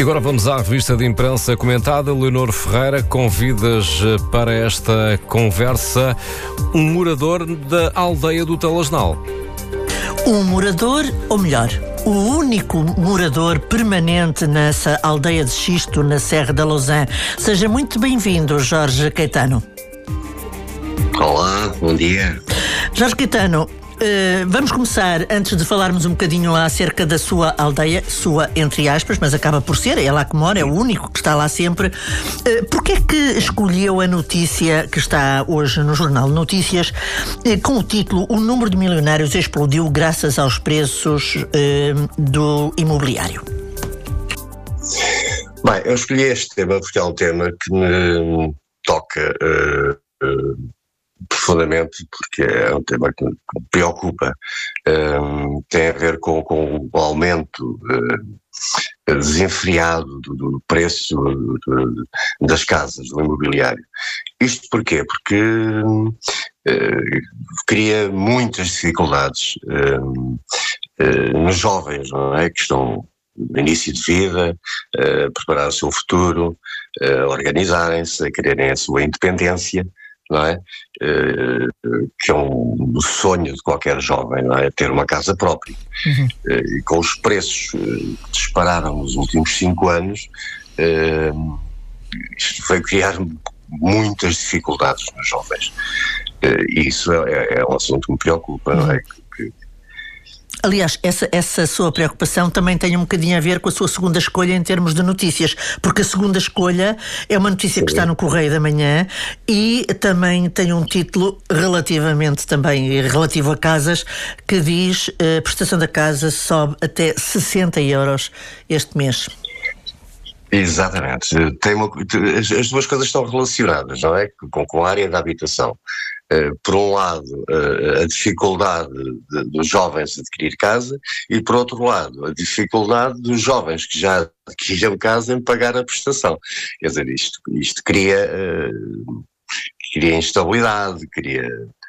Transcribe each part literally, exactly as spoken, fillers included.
E agora vamos à revista de imprensa comentada. Leonor Ferreira, convidas para esta conversa um morador da aldeia do Talasnal. Um morador, ou melhor, o único morador permanente nessa aldeia de xisto na Serra da Lousã. Seja muito bem-vindo, Jorge Caetano. Olá, bom dia. Jorge Caetano, Uh, vamos começar, antes de falarmos um bocadinho acerca da sua aldeia, sua entre aspas, mas acaba por ser, é lá que mora, é o único que está lá sempre. Uh, Porquê é que escolheu a notícia que está hoje no Jornal Notícias, uh, com o título "O número de milionários explodiu graças aos preços uh, do imobiliário"? Bem, eu escolhi este tema porque é um tema que me toca uh, uh, profundamente, porque é um tema que me preocupa. Um, tem a ver com, com o aumento uh, desenfreado do, do preço do, do, das casas, do imobiliário. Isto porquê? Porque uh, cria muitas dificuldades uh, uh, nos jovens, não é? Que estão no início de vida, uh, preparar o seu futuro, uh, organizarem-se, a quererem a sua independência, não é? Uh, que é um sonho de qualquer jovem, não é? Ter uma casa própria. Uhum. Uh, e com os preços uh, que dispararam nos últimos cinco anos, uh, isto veio criar muitas dificuldades nos jovens. Uh, e isso é, é um assunto que me preocupa, uhum. não é? Que, Aliás, essa, essa sua preocupação também tem um bocadinho a ver com a sua segunda escolha em termos de notícias, porque a segunda escolha é uma notícia Sim. que está no Correio da Manhã e também tem um título relativamente também relativo a casas, que diz a uh, prestação da casa sobe até sessenta euros este mês. Exatamente. Tem uma, as, as duas coisas estão relacionadas, não é? Com, com a área da habitação. Uh, por um lado, uh, a dificuldade de, dos jovens de adquirir casa e, por outro lado, a dificuldade dos jovens que já adquiriram casa em pagar a prestação. Quer dizer, isto, isto cria, uh, cria instabilidade, cria...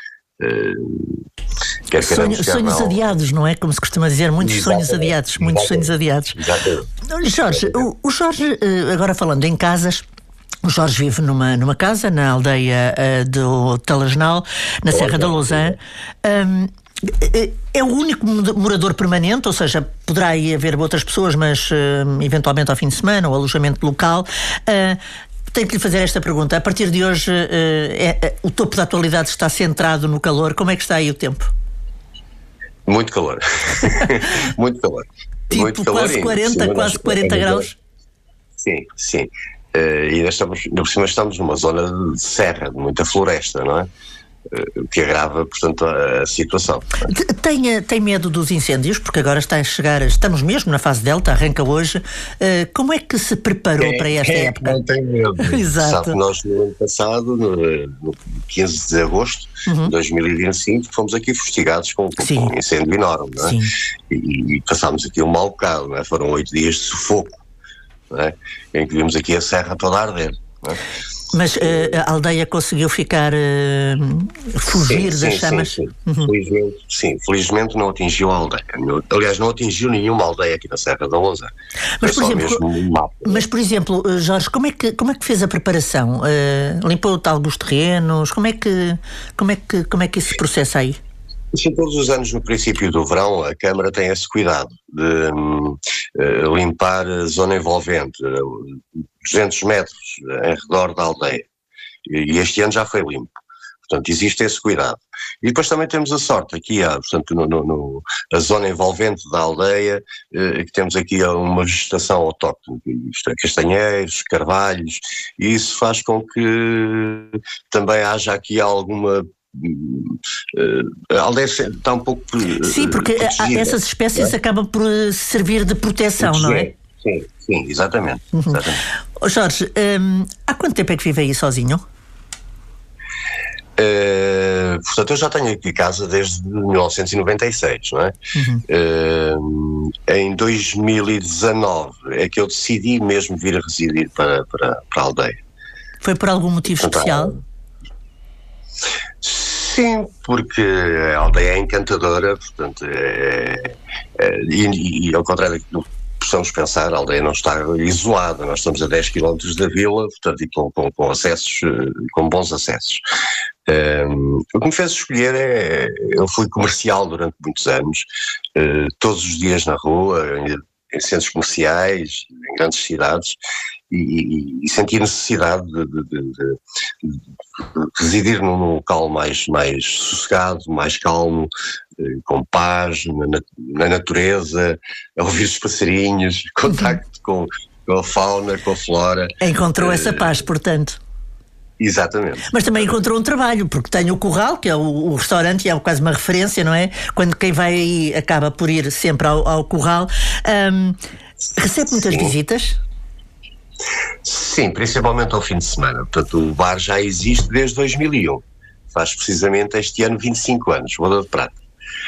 Uh, quer Sonho, sonhos não. adiados, não é? Como se costuma dizer, muitos Exatamente. sonhos adiados, muitos Exatamente. sonhos adiados. Exatamente. Jorge, o, o Jorge, agora falando em casas, o Jorge vive numa, numa casa na aldeia uh, do Talasnal, na Serra da Lousã. Um, é o único morador permanente, ou seja, poderá aí haver outras pessoas, mas uh, eventualmente ao fim de semana ou alojamento local. Uh, Tenho que lhe fazer esta pergunta. A partir de hoje, uh, é, é, o topo da atualidade está centrado no calor. Como é que está aí o tempo? Muito calor. Muito calor. Tipo Muito calor quase quarenta, sim, quase quarenta graus? Sim, sim. Uh, e ainda estamos, por cima estamos numa zona de serra, de muita floresta, não é? O uh, que agrava, portanto, a, a situação. Tem, tem medo dos incêndios? Porque agora está a chegar, estamos mesmo na fase delta, arranca hoje. Uh, como é que se preparou quem, para esta quem época? Não tem medo. Exato. Sabe que nós no ano passado, no, no quinze de agosto uhum. de dois mil e vinte e cinco, fomos aqui fustigados com, com um incêndio enorme, não é? Sim. E, e passámos aqui um mau bocado, não é? Foram oito dias de sufoco, não é? Em que vimos aqui a serra toda a arder, não é? Mas uh, a aldeia conseguiu ficar, uh, fugir sim, das sim, chamas? Sim, sim. Uhum. Felizmente, sim, felizmente não atingiu a aldeia. Aliás, não atingiu nenhuma aldeia aqui na Serra da Lousã. Mas, por exemplo, um mapa, mas, por exemplo, Jorge, como é que, como é que fez a preparação? Uh, limpou alguns terrenos? Como é que, como é que, como é que isso se processa aí? Sim, todos os anos no princípio do verão a Câmara tem esse cuidado de uh, limpar a zona envolvente, uh, duzentos metros em redor da aldeia, e, e este ano já foi limpo, portanto existe esse cuidado. E depois também temos a sorte, aqui há, portanto, no, no, no, a zona envolvente da aldeia, uh, que temos aqui uma vegetação autóctone, isto é, castanheiros, carvalhos, e isso faz com que também haja aqui alguma... Uh, a aldeia está um pouco uh, Sim, porque protegida, essas espécies é? acabam por servir de proteção, Proteger. não é? Sim, sim, exatamente. Uhum. exatamente. Oh, Jorge, um, há quanto tempo é que vive aí sozinho? Uh, portanto, eu já tenho aqui casa desde mil novecentos e noventa e seis, não é? Uhum. Uh, em dois mil e dezanove é que eu decidi mesmo vir a residir para, para, para a aldeia. Foi por algum motivo portanto, especial? Sim, porque a aldeia é encantadora, portanto, é, é, e, e ao contrário do possamos pensar, a aldeia não está isolada, nós estamos a dez quilómetros da vila, portanto, e com, com, com acessos, com bons acessos. Um, o que me fez escolher é, eu fui comercial durante muitos anos, uh, todos os dias na rua, em, em centros comerciais, em grandes cidades, e, e, e senti a necessidade de, de, de, de, de residir num local mais, mais sossegado, mais calmo, uh, com paz, na, na natureza, a ouvir os passarinhos, contacto com, com a fauna, com a flora. Encontrou uh, essa paz, portanto. Exatamente. Mas também encontrou um trabalho, porque tem o Curral, que é o, o restaurante, e é quase uma referência, não é? Quando quem vai aí acaba por ir sempre ao, ao Curral. Um, recebe muitas Sim. visitas? Sim, principalmente ao fim de semana. Portanto, o bar já existe desde dois mil e um. Faz precisamente este ano vinte e cinco anos, boda de prata.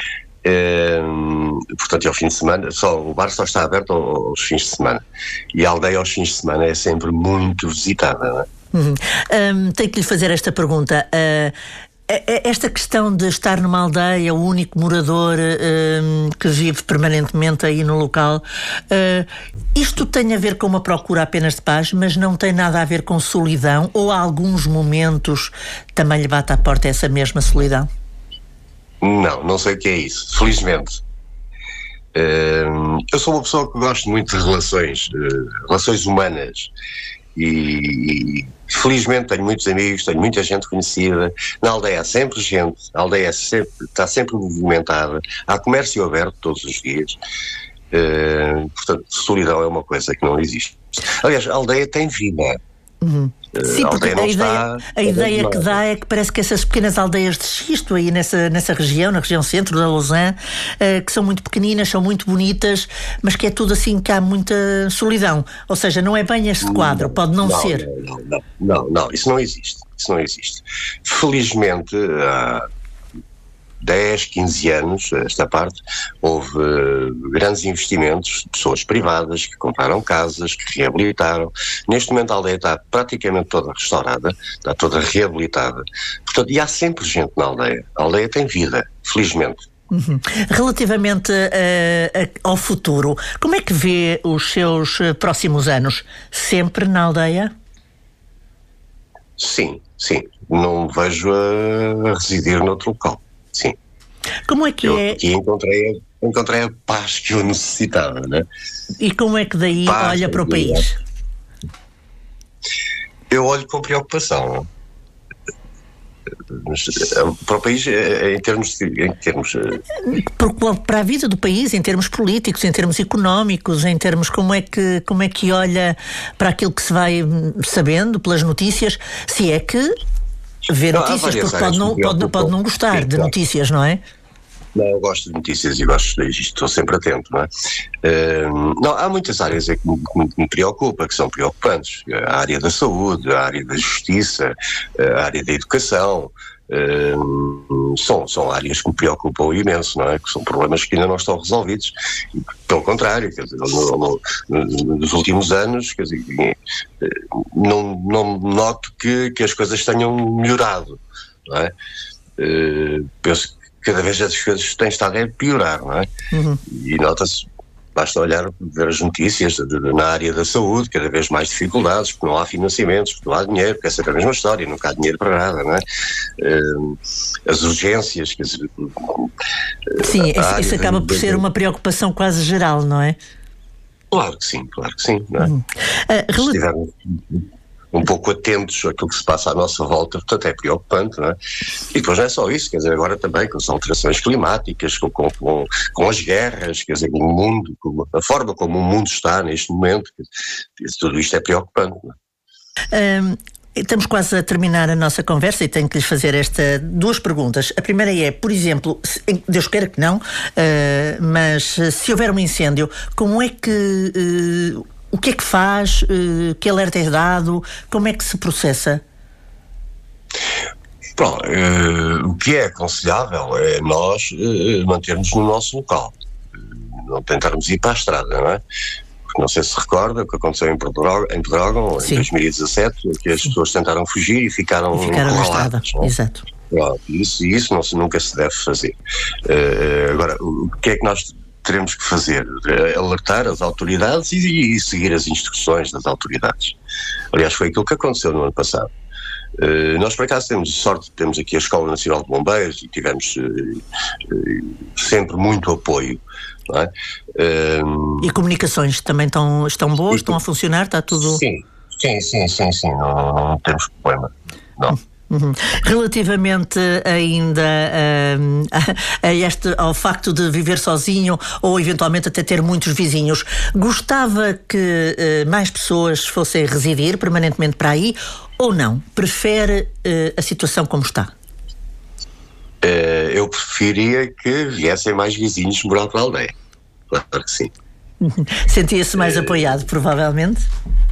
Um, portanto, ao fim de semana, só, o bar só está aberto aos fins de semana. E a aldeia aos fins de semana é sempre muito visitada, não é? Uhum. Um, tenho que lhe fazer esta pergunta. Uh, esta questão de estar numa aldeia, o único morador um, que vive permanentemente aí no local, uh, isto tem a ver com uma procura apenas de paz, mas não tem nada a ver com solidão? Ou há alguns momentos também lhe bate à porta essa mesma solidão? Não, não sei o que é isso, felizmente. Uh, eu sou uma pessoa que gosto muito de relações, uh, relações humanas. E, e felizmente tenho muitos amigos, tenho muita gente conhecida. Na aldeia há sempre gente, a aldeia é sempre, está sempre movimentada, há comércio aberto todos os dias. Uh, portanto, solidão é uma coisa que não existe. Aliás, a aldeia tem vida. Uhum. Sim, porque a, a ideia, está, a ideia que dá é que parece que essas pequenas aldeias de xisto aí nessa, nessa região, na região centro da Lausanne, uh, que são muito pequeninas, são muito bonitas, mas que é tudo assim que há muita solidão. Ou seja, não é bem este quadro, não, pode não, não ser. Não, não, não, não, isso não existe. Isso não existe. Felizmente, há dez, quinze anos, esta parte, houve uh, grandes investimentos de pessoas privadas que compraram casas, que reabilitaram. Neste momento a aldeia está praticamente toda restaurada, está toda reabilitada. Portanto, e há sempre gente na aldeia. A aldeia tem vida, felizmente. Uhum. Relativamente uh, ao futuro, como é que vê os seus próximos anos? Sempre na aldeia? Sim, sim. Não me vejo a residir noutro local. Sim. Como é que eu é? Aqui encontrei, encontrei a paz que eu necessitava, né? E como é que daí paz, olha para o país? Eu olho com preocupação. Para o país, em termos, em termos para a vida do país, em termos políticos, em termos económicos, em termos como é que como é que olha para aquilo que se vai sabendo pelas notícias, se é que vê notícias, porque pode não, pode, pode não gostar de notícias, não é? Não, eu gosto de notícias e gosto de isto, estou sempre atento, não é? Uh, não, há muitas áreas que me, que me preocupa, que são preocupantes. A área da saúde, a área da justiça, a área da educação, uh, são, são áreas que me preocupam imenso, não é? Que são problemas que ainda não estão resolvidos. Pelo contrário, quer dizer, no, no, nos últimos anos, quer dizer, não, não noto que, que as coisas tenham melhorado, não é? Uh, penso que cada vez as coisas têm estado a piorar, não é? Uhum. E nota-se, basta olhar, ver as notícias de, de, na área da saúde, cada vez mais dificuldades, porque não há financiamentos, porque não há dinheiro, porque é sempre a mesma história, nunca há dinheiro para nada, não é? Uh, as urgências, quer dizer... Uh, sim, isso, isso acaba por ser uma preocupação quase geral, não é? Claro que sim, claro que sim, não é? Uhum. Uh, Se estivermos um pouco atentos àquilo que se passa à nossa volta, portanto é preocupante, não é? E depois não é só isso, quer dizer, agora também com as alterações climáticas, com, com, com, com as guerras, quer dizer, com o mundo, com a forma como o mundo está neste momento, dizer, tudo isto é preocupante, não é? Um... Estamos quase a terminar a nossa conversa e tenho que lhes fazer esta duas perguntas. A primeira é, por exemplo, se, Deus queira que não, uh, mas se houver um incêndio, como é que, uh, o que é que faz, uh, que alerta é dado, como é que se processa? Bom, uh, o que é aconselhável é nós uh, mantermos no nosso local, uh, não tentarmos ir para a estrada, não é? Não sei se recorda o que aconteceu em Pedrógão, em, Pedrógão, em dois mil e dezassete, que as Sim. pessoas tentaram fugir e ficaram, e ficaram na estrada. Não? Exato. Pronto, isso, isso não, nunca se deve fazer. Uh, agora, o que é que nós teremos que fazer? Alertar as autoridades e, e seguir as instruções das autoridades. Aliás, foi aquilo que aconteceu no ano passado. Uh, nós, por acaso, temos sorte, temos aqui a Escola Nacional de Bombeiros e tivemos uh, uh, sempre muito apoio. Não é? Uh, e comunicações também estão, estão boas? E, estão a funcionar? Está tudo... Sim, sim, sim, sim, sim. Não, não temos problema. Não. Uhum. Relativamente ainda uh, a, a este, ao facto de viver sozinho ou eventualmente até ter muitos vizinhos, gostava que uh, mais pessoas fossem residir permanentemente para aí ou não? Prefere uh, a situação como está? Uh, eu preferia que viessem mais vizinhos morar para a aldeia. Claro que sim. Uhum. Sentia-se mais uh, apoiado, provavelmente?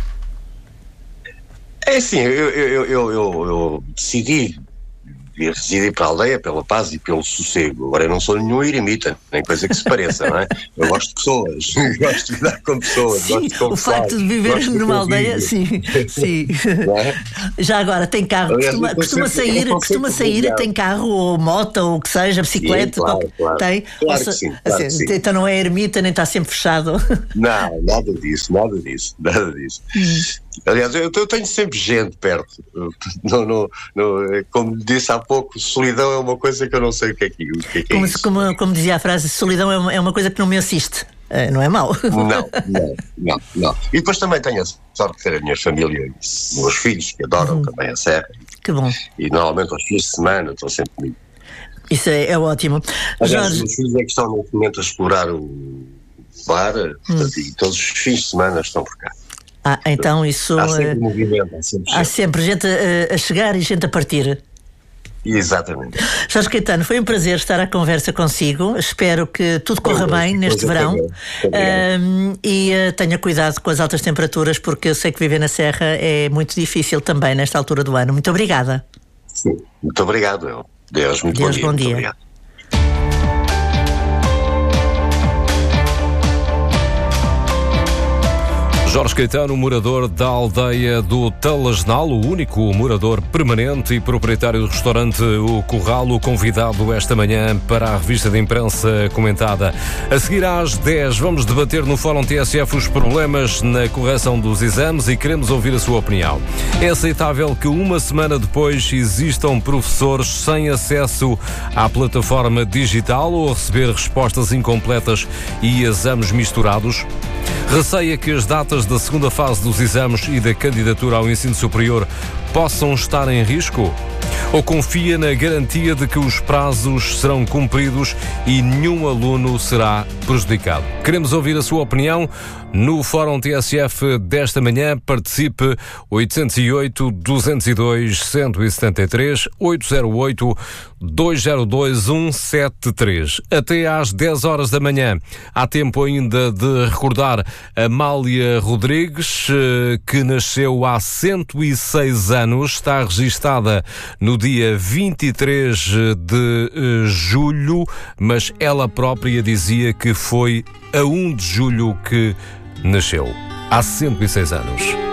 É assim, eu, eu, eu, eu, eu decidi residir para a aldeia pela paz e pelo sossego. Agora, eu não sou nenhum eremita, nem coisa que se pareça, não é? Eu gosto de pessoas, gosto de lidar com pessoas, sim, gosto de conversar, o facto de viver numa aldeia, sim, sim. É? Já agora, tem carro, Aliás, costuma, costuma sempre, sair, costuma sair tem carro ou moto ou o que seja, bicicleta, sim, claro, claro. Tem? Claro que sim, claro assim, que sim. Então não é ermita, nem está sempre fechado. Não, nada disso, nada disso, nada disso. Hum. Aliás, eu, eu tenho sempre gente perto. Não, não, não, como disse há pouco, solidão é uma coisa que eu não sei o que é, que, o que, é, que é como, isso. Como, como dizia a frase, solidão é uma, é uma coisa que não me assiste. Não é mau? Não, não, não, não. E depois também tenho a sorte de ter a minha família e os meus filhos, que adoram uhum. também a serra. Que bom. E normalmente aos fins de semana estão sempre comigo. Isso é, é ótimo. Aliás, Jorge... os meus filhos é que estão neste momento a explorar o bar, portanto, hum. e todos os fins de semana estão por cá. Ah, então isso... Há sempre uh, movimento, há sempre, há sempre gente a, a chegar e gente a partir. Exatamente. Jorge Caetano, foi um prazer estar à conversa consigo. Espero que tudo corra bem, bem neste verão. Um, e uh, tenha cuidado com as altas temperaturas, porque eu sei que viver na Serra é muito difícil também nesta altura do ano. Muito obrigada. Sim, muito obrigado. Deus, muito Deus, bom dia. Bom dia. Muito obrigado. Jorge Caetano, morador da aldeia do Talasnal, o único morador permanente e proprietário do restaurante O Corralo, convidado esta manhã para a revista de imprensa comentada. A seguir às dez, vamos debater no Fórum T S F os problemas na correção dos exames e queremos ouvir a sua opinião. É aceitável que uma semana depois existam professores sem acesso à plataforma digital ou a receber respostas incompletas e exames misturados? Receia que as datas da segunda fase dos exames e da candidatura ao ensino superior possam estar em risco? Ou confia na garantia de que os prazos serão cumpridos e nenhum aluno será prejudicado? Queremos ouvir a sua opinião no Fórum T S F desta manhã. Participe oito zero oito, duzentos e dois, cento e setenta e três, oito zero oito, dois zero dois, um sete três. Até às dez horas da manhã. Há tempo ainda de recordar Amália Rodrigues, que nasceu há cento e seis anos, está registada no dia vinte e três de julho, mas ela própria dizia que foi a um de julho que nasceu, há cento e seis anos.